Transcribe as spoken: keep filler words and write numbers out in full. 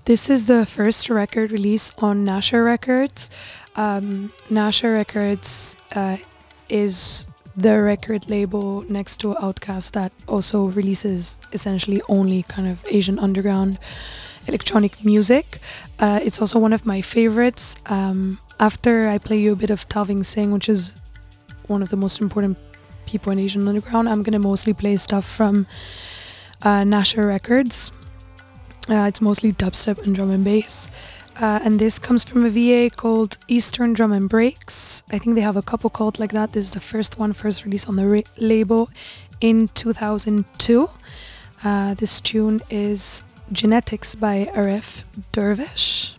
this is the first record release on Nasher Records. Um, Nasher Records uh, is the record label next to Outkast that also releases essentially only kind of Asian underground electronic music. Uh, it's also one of my favorites. Um, after I play you a bit of Talving Singh, which is one of the most important people in Asian underground, I'm gonna mostly play stuff from uh, Nasher Records. Uh, it's mostly dubstep and drum and bass. Uh, and this comes from a V A called Eastern Drum and Breaks. I think they have a couple called like that. This is the first one, first release on the ra- label in two thousand two. Uh, this tune is Genetics by Aref Dervish.